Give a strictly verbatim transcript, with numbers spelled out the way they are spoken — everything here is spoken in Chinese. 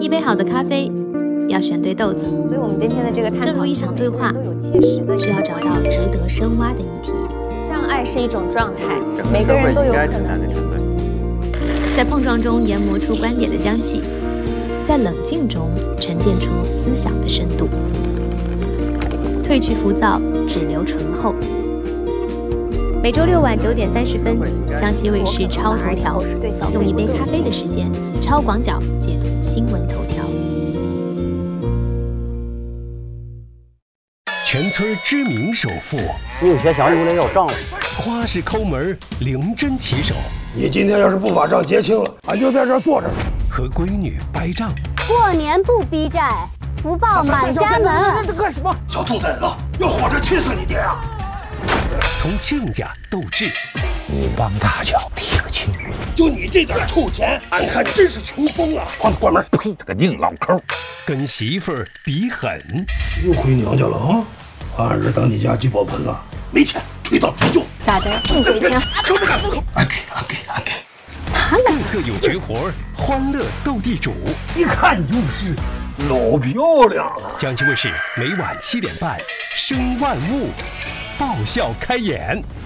一杯好的咖啡要选对豆子， 所以我们今天的这个探讨， 正如一场对话，需要找到值得深挖的议题。 障碍是一种状态，每个人都有可能在碰撞中研磨出观点的香气，在冷静中沉淀出思想的深度。褪去浮躁，只留醇厚。每周六晚九点三十分，江西卫视超头条，用一杯咖啡的时间，超广角解读新闻头条。 全村知名首富， 宁学祥有人要丈夫， 花式抠门，零针起手。 你今天要是不把账结清了，俺就在这儿坐着。 和闺女掰账， 过年不逼债，福报满家门。 这干什么？小兔崽子，要活着气死你爹啊！ 同亲家斗智， 你帮大脚劈个亲， 就你这点臭钱，俺看真是穷疯了。 关关门，呸！这个硬老抠， 跟媳妇儿比狠， 又回娘家了啊！俺儿子当你家聚宝盆了，没钱吹到急救。 咋的？你给钱？ 可不敢不可？俺给俺给俺给。 他俩个个有绝活，欢乐斗地主， 一看就是老漂亮了。 江西卫视每晚七点半，《生万物》，爆笑开演。